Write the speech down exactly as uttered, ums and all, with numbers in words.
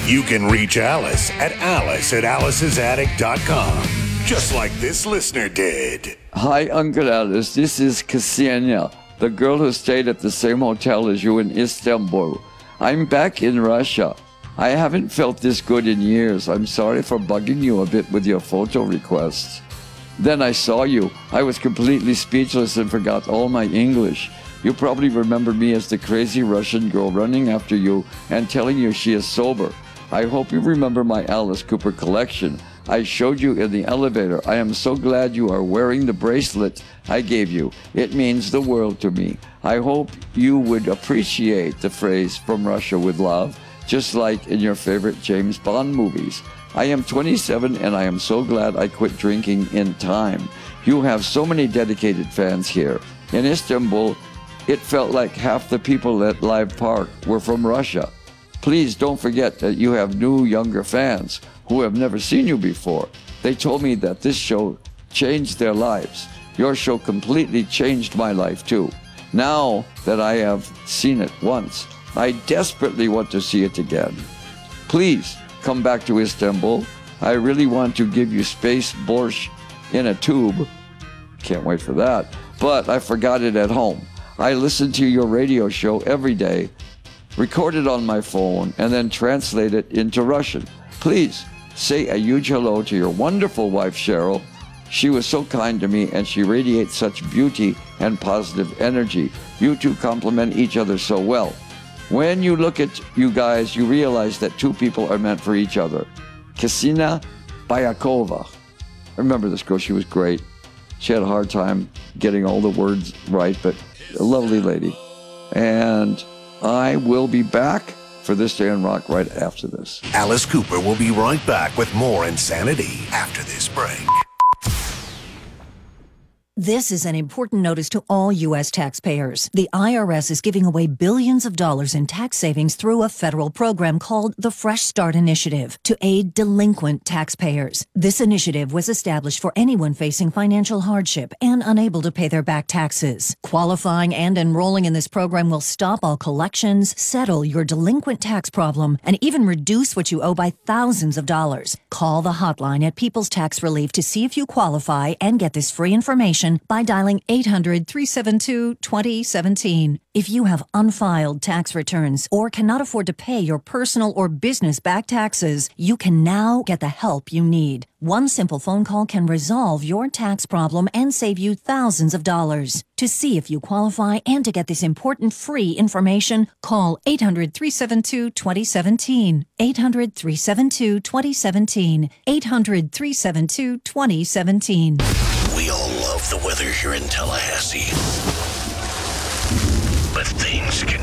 You can reach Alice at alice at alice's attic dot com, just like this listener did. Hi, Uncle Alice. This is Ksenia, the girl who stayed at the same hotel as you in Istanbul. I'm back in Russia. I haven't felt this good in years. I'm sorry for bugging you a bit with your photo requests. Then I saw you. I was completely speechless and forgot all my English. You probably remember me as the crazy Russian girl running after you and telling you she is sober. I hope you remember my Alice Cooper collection. I showed you in the elevator. I am so glad you are wearing the bracelet I gave you. It means the world to me. I hope you would appreciate the phrase "from Russia with love," just like in your favorite James Bond movies. I am twenty-seven and I am so glad I quit drinking in time. You have so many dedicated fans here. In Istanbul, it felt like half the people at Live Park were from Russia. Please don't forget that you have new, younger fans who have never seen you before. They told me that this show changed their lives. Your show completely changed my life too. Now that I have seen it once, I desperately want to see it again. Please come back to Istanbul. I really want to give you space borscht in a tube. Can't wait for that. But I forgot it at home. I listen to your radio show every day, record it on my phone, and then translate it into Russian. Please say a huge hello to your wonderful wife, Cheryl. She was so kind to me, and she radiates such beauty and positive energy. You two complement each other so well. When you look at you guys, you realize that two people are meant for each other. Ksenia Bayakova. I remember this girl. She was great. She had a hard time getting all the words right, but a lovely lady. And I will be back for This Day in Rock right after this. Alice Cooper will be right back with more insanity after this break. This is an important notice to all U S taxpayers. The I R S is giving away billions of dollars in tax savings through a federal program called the Fresh Start Initiative to aid delinquent taxpayers. This initiative was established for anyone facing financial hardship and unable to pay their back taxes. Qualifying and enrolling in this program will stop all collections, settle your delinquent tax problem, and even reduce what you owe by thousands of dollars. Call the hotline at People's Tax Relief to see if you qualify and get this free information by dialing eight hundred, three seven two, two zero one seven. If you have unfiled tax returns or cannot afford to pay your personal or business back taxes, you can now get the help you need. One simple phone call can resolve your tax problem and save you thousands of dollars. To see if you qualify and to get this important free information, call eight hundred, three seven two, two zero one seven. eight hundred, three seven two, two zero one seven. eight hundred, three seven two, two zero one seven. We all love the weather here in Tallahassee, but things can